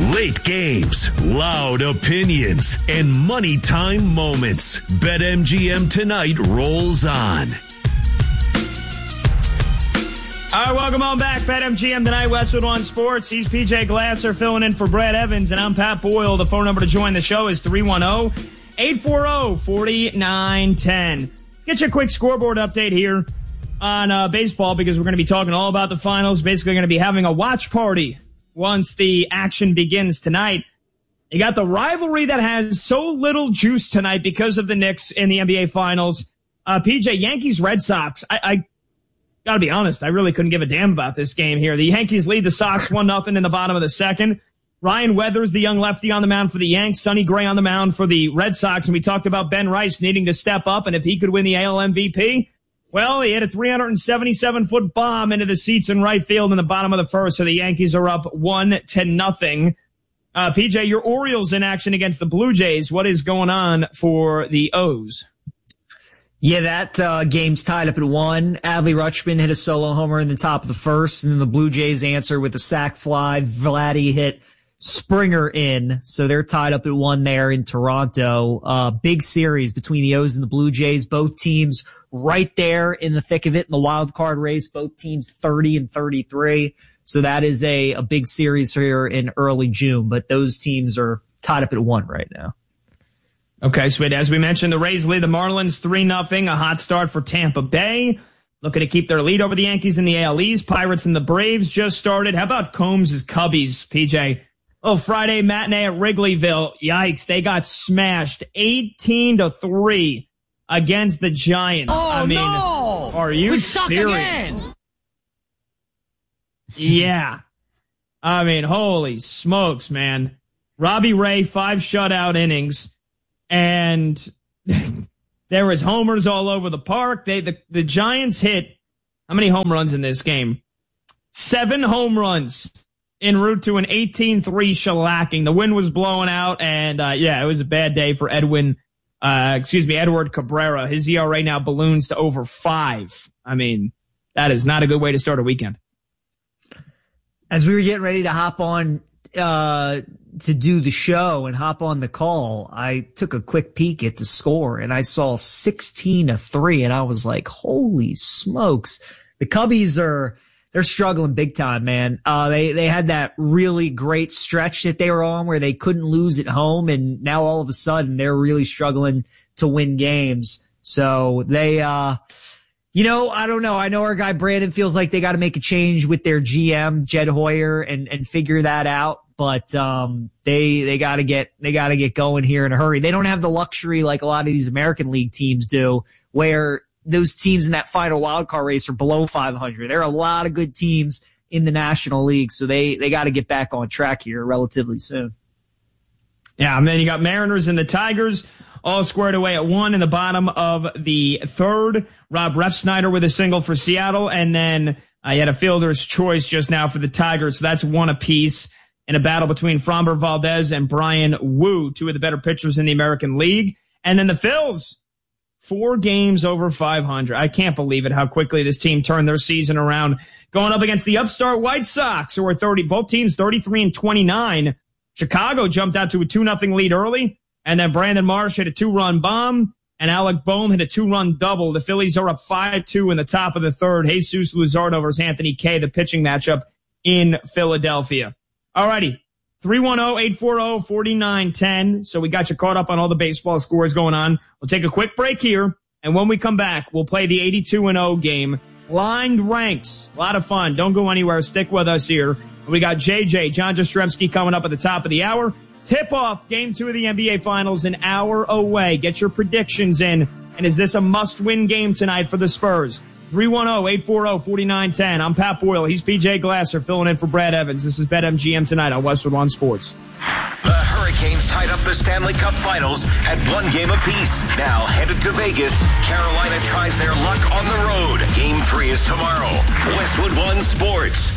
Late games, loud opinions, and money time moments. BetMGM Tonight rolls on. All right, welcome on back. BetMGM Tonight, Westwood One Sports. He's PJ Glasser filling in for Brad Evans, and I'm Pat Boyle. The phone number to join the show is 310-840-4910. Get you a quick scoreboard update here on baseball because we're going to be talking all about the finals. Basically going to be having a watch party once the action begins tonight. You got the rivalry that has so little juice tonight because of the Knicks in the NBA Finals. PJ, Yankees-Red Sox. I got to be honest, I really couldn't give a damn about this game here. The Yankees lead the Sox 1-0 in the bottom of the second. Ryan Weathers, the young lefty, on the mound for the Yanks. Sonny Gray on the mound for the Red Sox. And we talked about Ben Rice needing to step up, and if he could win the AL MVP, well, he hit a 377-foot bomb into the seats in right field in the bottom of the first, so the Yankees are up 1-0. PJ, your Orioles in action against the Blue Jays. What is going on for the O's? Yeah, that game's tied up at 1. Adley Rutschman hit a solo homer in the top of the first, and then the Blue Jays answer with a sac fly. Vladdy hit Springer in, so they're tied up at 1 there in Toronto. Big series between the O's and the Blue Jays. Both teams right there in the thick of it in the wild card race. Both teams 30-33. So that is a big series here in early June, but those teams are tied up at 1 right now. Okay, sweet. As we mentioned, the Rays lead the Marlins 3-0. A hot start for Tampa Bay. Looking to keep their lead over the Yankees in the AL East. Pirates and the Braves just started. How about Combs' Cubbies, PJ? Oh, Friday matinee at Wrigleyville. Yikes, they got smashed 18-3 against the Giants. Oh, I mean, no! Are you serious? Again. Yeah. I mean, holy smokes, man. Robbie Ray, 5 shutout innings. And there was homers all over the park. The Giants hit how many home runs in this game? 7 home runs en route to an 18-3 shellacking. The wind was blowing out, and it was a bad day for Edward Cabrera. His ERA now balloons to over 5. I mean, that is not a good way to start a weekend. As we were getting ready to hop on to do the show and hop on the call, I took a quick peek at the score and I saw 16-3, and I was like, holy smokes. The Cubbies they're struggling big time, man. They had that really great stretch that they were on where they couldn't lose at home, and now all of a sudden they're really struggling to win games. So they, I don't know. I know our guy Brandon feels like they got to make a change with their GM, Jed Hoyer, and figure that out. But they got to get going here in a hurry. They don't have the luxury like a lot of these American League teams do, where those teams in that final wildcard race are below 500. There are a lot of good teams in the National League, so they got to get back on track here relatively soon. Yeah, and then you got Mariners and the Tigers all squared away at 1 in the bottom of the third. Rob Refsnyder with a single for Seattle, and then you had a fielder's choice just now for the Tigers, so that's 1 apiece in a battle between Framber Valdez and Brian Wu, 2 of the better pitchers in the American League. And then the Phils, 4 games over 500. I can't believe it, how quickly this team turned their season around, going up against the upstart White Sox, who are both teams 33-29. Chicago jumped out to a 2-0 lead early, and then Brandon Marsh hit a 2-run bomb, and Alec Boehm hit a 2-run double. The Phillies are up 5-2 in the top of the third. Jesus Luzardo versus Anthony Kay, the pitching matchup in Philadelphia. Alrighty, 310-840-4910. So we got you caught up on all the baseball scores going on. We'll take a quick break here, and when we come back, we'll play the 82-0 game. Blind ranks. A lot of fun. Don't go anywhere. Stick with us here. We got JJ, John Jastrzemski, coming up at the top of the hour. Tip-off, Game 2 of the NBA Finals, an hour away. Get your predictions in. And is this a must-win game tonight for the Spurs? 310-840-4910. I'm Pat Boyle. He's PJ Glasser filling in for Brad Evans. This is BetMGM Tonight on Westwood One Sports. The Hurricanes tied up the Stanley Cup Finals at 1 game apiece. Now headed to Vegas, Carolina tries their luck on the road. Game 3 is tomorrow. Westwood One Sports.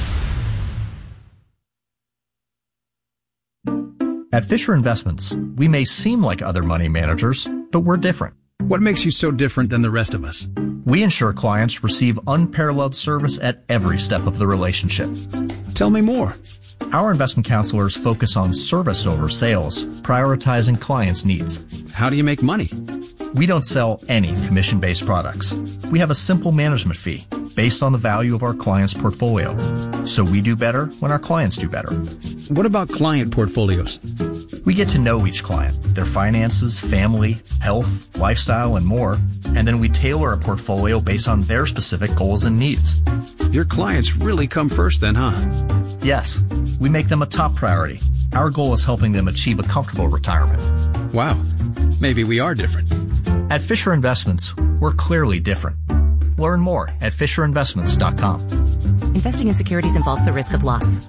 At Fisher Investments, we may seem like other money managers, but we're different. What makes you so different than the rest of us? We ensure clients receive unparalleled service at every step of the relationship. Tell me more. Our investment counselors focus on service over sales, prioritizing clients' needs. How do you make money? We don't sell any commission-based products. We have a simple management fee based on the value of our client's portfolio. So we do better when our clients do better. What about client portfolios? We get to know each client, their finances, family, health, lifestyle, and more, and then we tailor a portfolio based on their specific goals and needs. Your clients really come first then, huh? Yes, we make them a top priority. Our goal is helping them achieve a comfortable retirement. Wow, maybe we are different. At Fisher Investments, we're clearly different. Learn more at FisherInvestments.com. Investing in securities involves the risk of loss.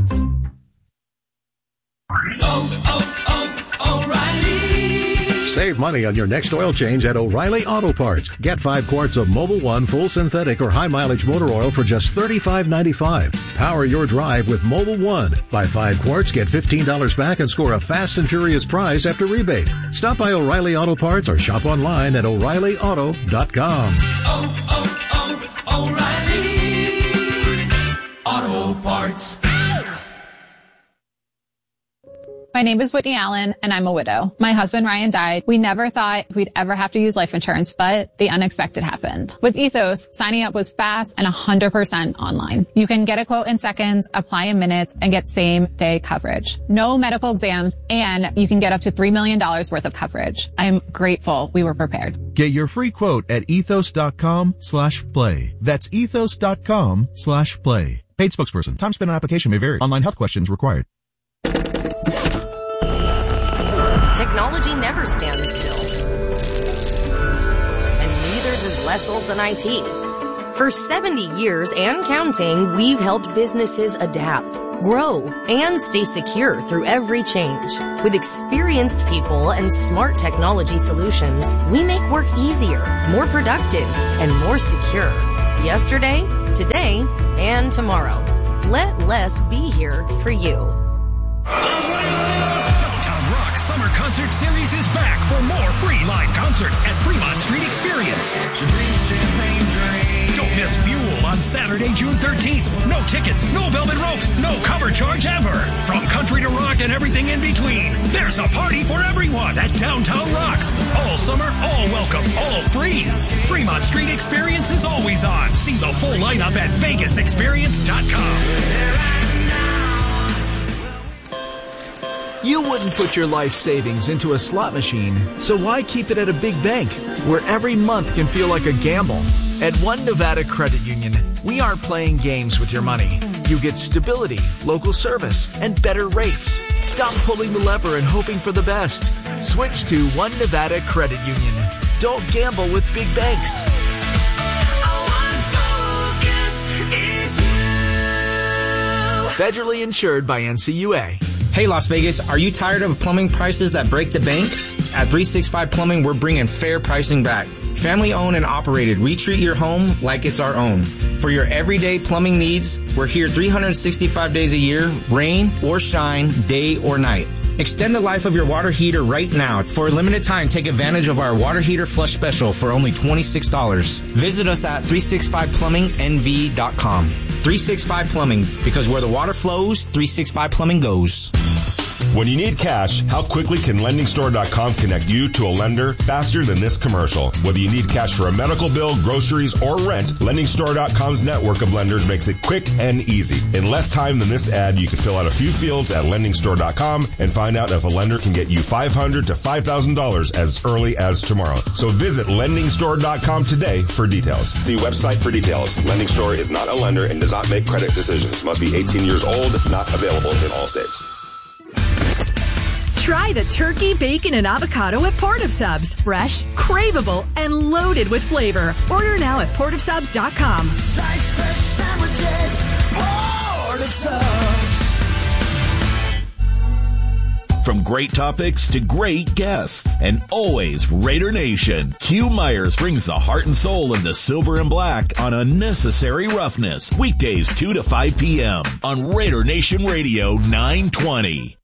Save money on your next oil change at O'Reilly Auto Parts. Get 5 quarts of Mobil 1 full synthetic or high mileage motor oil for just $35.95. Power your drive with Mobil 1. Buy 5 quarts, get $15 back and score a fast and furious prize after rebate. Stop by O'Reilly Auto Parts or shop online at O'ReillyAuto.com. O'Reilly Auto Parts. My name is Whitney Allen, and I'm a widow. My husband, Ryan, died. We never thought we'd ever have to use life insurance, but the unexpected happened. With Ethos, signing up was fast and 100% online. You can get a quote in seconds, apply in minutes, and get same-day coverage. No medical exams, and you can get up to $3 million worth of coverage. I'm grateful we were prepared. Get your free quote at ethos.com/play. That's ethos.com/play. Paid spokesperson. Time spent on application may vary. Online health questions required. Technology never stands still. And neither does Les Olson IT. For 70 years and counting, we've helped businesses adapt, grow, and stay secure through every change. With experienced people and smart technology solutions, we make work easier, more productive, and more secure. Yesterday, today, and tomorrow. Let Les be here for you. Summer Concert Series is back for more free live concerts at Fremont Street Experience. Don't miss Fuel on Saturday, June 13th. No tickets, no velvet ropes, no cover charge ever. From country to rock and everything in between, there's a party for everyone at Downtown Rocks. All summer, all welcome, all free. Fremont Street Experience is always on. See the full lineup at VegasExperience.com. You wouldn't put your life savings into a slot machine, so why keep it at a big bank, where every month can feel like a gamble? At One Nevada Credit Union, we aren't playing games with your money. You get stability, local service, and better rates. Stop pulling the lever and hoping for the best. Switch to One Nevada Credit Union. Don't gamble with big banks. Federally insured by NCUA. Hey Las Vegas, are you tired of plumbing prices that break the bank? At 365 Plumbing, we're bringing fair pricing back. Family owned and operated, we treat your home like it's our own. For your everyday plumbing needs, we're here 365 days a year, rain or shine, day or night. Extend the life of your water heater right now. For a limited time, take advantage of our water heater flush special for only $26. Visit us at 365plumbingnv.com. 365 Plumbing, because where the water flows, 365 Plumbing goes. When you need cash, how quickly can LendingStore.com connect you to a lender faster than this commercial? Whether you need cash for a medical bill, groceries, or rent, LendingStore.com's network of lenders makes it quick and easy. In less time than this ad, you can fill out a few fields at LendingStore.com and find out if a lender can get you $500 to $5,000 as early as tomorrow. So visit LendingStore.com today for details. See website for details. Lending Store is not a lender and does not make credit decisions. Must be 18 years old. Not available in all states. Try the turkey, bacon, and avocado at Port of Subs. Fresh, craveable, and loaded with flavor. Order now at portofsubs.com. Slice fresh sandwiches, Port of Subs. From great topics to great guests, and always Raider Nation. Hugh Myers brings the heart and soul of the silver and black on Unnecessary Roughness. Weekdays 2 to 5 p.m. on Raider Nation Radio 920.